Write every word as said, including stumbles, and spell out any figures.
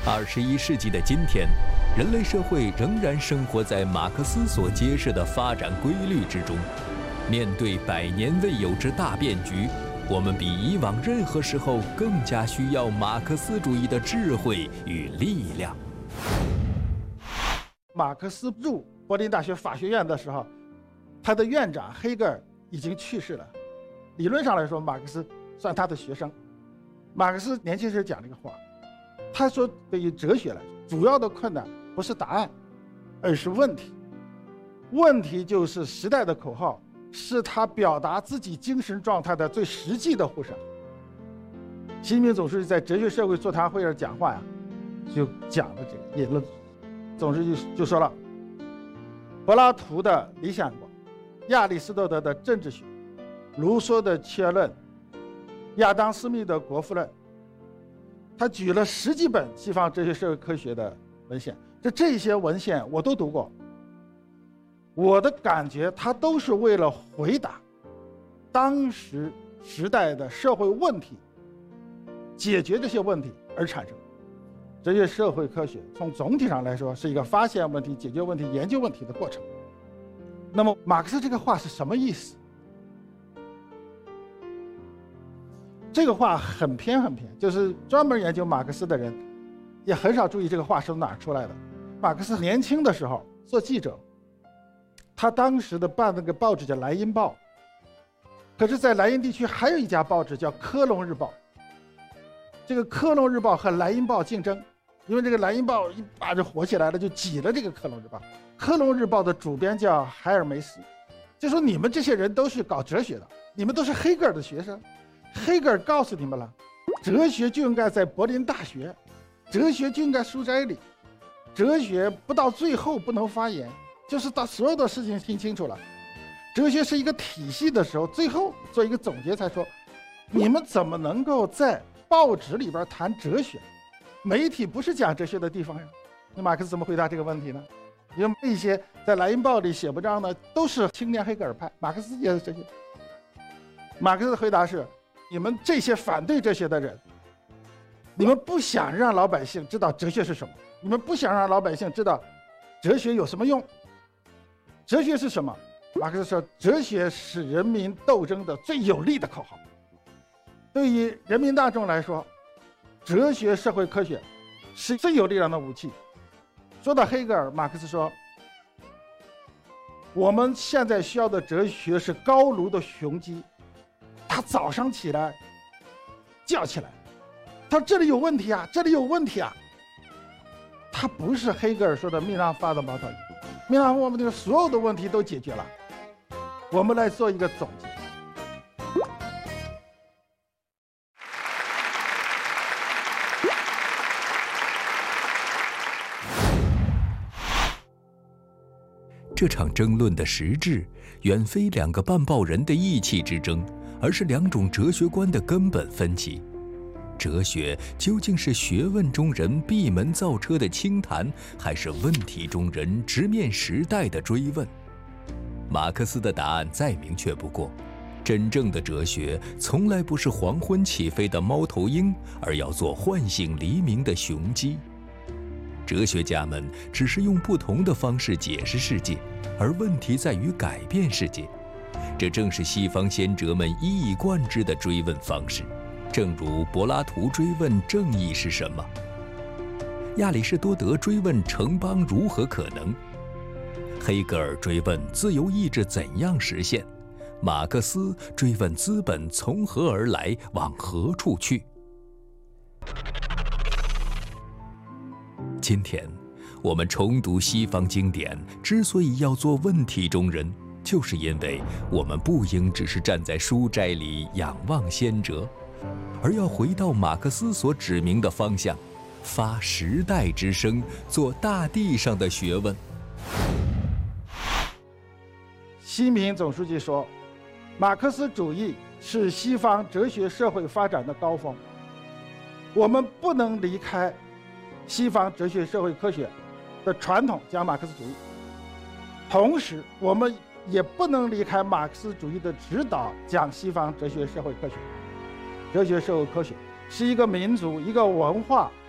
二十一世纪的今天，人类社会仍然生活在马克思所揭示的发展规律之中。面对百年未有之大变局，我们比以往任何时候更加需要马克思主义的智慧与力量。 马克思入柏林大学法学院的时候，他的院长黑格尔已经去世了。理论上来说，马克思算他的学生。马克思年轻时讲了一个话，他说对于哲学来说，主要的困难不是答案，而是问题。问题就是时代的口号，是他表达自己精神状态的最实际的呼声。习近平总书记在哲学社会座谈会上讲话呀，就讲了这个引了，总书记就说了，柏拉图的理想国，亚里士多德的政治学，卢梭的切论，亚当斯密的国富论，他举了十几本西方哲学社会科学的文献，这这些文献我都读过。我的感觉，他都是为了回答当时时代的社会问题，解决这些问题而产生。哲学社会科学从总体上来说是一个发现问题、解决问题、研究问题的过程。那么马克思这个话是什么意思？这个话很偏很偏，就是专门研究马克思的人也很少注意这个话是从哪儿出来的。马克思年轻的时候做记者，他当时的办那个报纸叫《莱茵报》，可是在莱茵地区还有一家报纸叫《科隆日报》。这个《科隆日报》和《莱茵报》竞争，因为这个《莱茵报》一把就火起来了，就挤了这个《科隆日报》。《科隆日报》的主编叫海尔梅斯，就说你们这些人都是搞哲学的，你们都是黑格尔的学生。黑格尔告诉你们了，哲学就应该在柏林大学，哲学就应该书斋里，哲学不到最后不能发言，就是到所有的事情听清楚了。哲学是一个体系的时候，最后做一个总结才说，你们怎么能够在报纸里边谈哲学？媒体不是讲哲学的地方呀。那马克思怎么回答这个问题呢？因为那些在《莱茵报》里写文章呢，都是青年黑格尔派，马克思也是这些。马克思的回答是，你们这些反对哲学的人，你们不想让老百姓知道哲学是什么，你们不想让老百姓知道哲学有什么用。哲学是什么？马克思说，哲学是人民斗争的最有力的口号。对于人民大众来说，哲学社会科学是最有力量的武器。说到黑格尔，马克思说，我们现在需要的哲学是高卢的雄鸡，他早上起来叫起来，他说这里有问题啊，这里有问题啊。他不是黑格尔说的命让发的矛头，命让我们的所有的问题都解决了。我们来做一个总结。 这场争论的实质远非两个办报人的意气之争，而是两种哲学观的根本分歧。哲学究竟是学问中人闭门造车的轻谈，还是问题中人直面时代的追问？马克思的答案再明确不过，真正的哲学从来不是黄昏起飞的猫头鹰，而要做唤醒黎明的雄鸡。哲学家们只是用不同的方式解释世界，而问题在于改变世界。这正是西方先哲们一以贯之的追问方式。正如柏拉图追问正义是什么，亚里士多德追问城邦如何可能，黑格尔追问自由意志怎样实现，马克思追问资本从何而来，往何处去。今天我们重读西方经典，之所以要做问题中人，就是因为我们不应只是站在书斋里仰望先哲，而要回到马克思所指明的方向，发时代之声，做大地上的学问。 习近平总书记说，马克思主义是西方哲学社会发展的高峰，我们不能离开西方哲学社会科学的传统讲马克思主义，同时我们也不能离开马克思主义的指导讲西方哲学社会科学。哲学社会科学是一个民族、一个文化